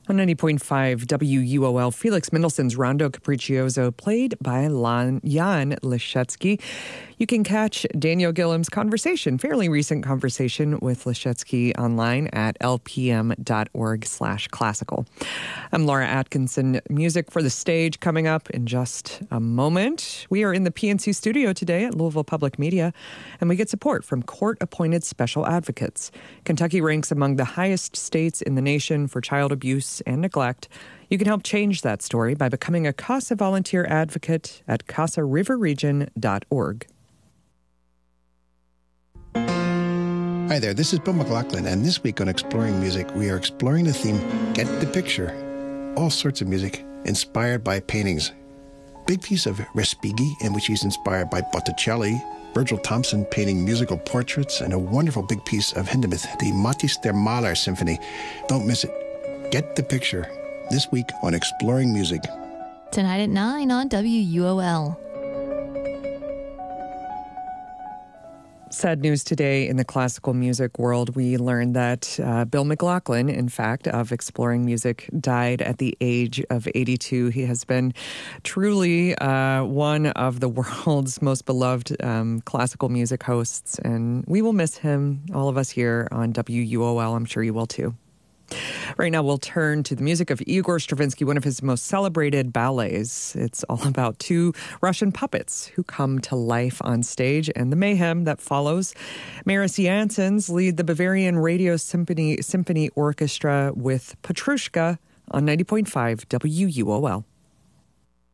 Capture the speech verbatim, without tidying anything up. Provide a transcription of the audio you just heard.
On ninety point five W U O L, Felix Mendelssohn's Rondo Capriccioso, played by Lan, Jan Leschetski. You can catch Daniel Gillum's conversation, fairly recent conversation with Leschetski online at lpm.org slash classical. I'm Laura Atkinson. Music for the Stage coming up in just a moment. We are in the P N C studio today at Louisville Public Media, and we get support from court-appointed special advocates. Kentucky ranks among the highest states in the nation for child abuse and neglect. You can help change that story by becoming a CASA volunteer advocate at casa river region dot org. Hi there, this is Bill McLaughlin, and this week on Exploring Music, we are exploring the theme, Get the Picture. All sorts of music inspired by paintings. Big piece of Respighi, in which he's inspired by Botticelli, Virgil Thompson painting musical portraits, and a wonderful big piece of Hindemith, the Matthäus der Maler Symphony. Don't miss it. Get the Picture, this week on Exploring Music. Tonight at nine on W U O L. Sad news today in the classical music world. We learned that uh, Bill McLaughlin, in fact, of Exploring Music, died at the age of eighty-two. He has been truly uh, one of the world's most beloved um, classical music hosts, and we will miss him, all of us here on W U O L. I'm sure you will too. Right now, we'll turn to the music of Igor Stravinsky, one of his most celebrated ballets. It's all about two Russian puppets who come to life on stage and the mayhem that follows. Maris Janssens lead the Bavarian Radio Symphony, Symphony Orchestra with Petrushka on ninety point five W U O L.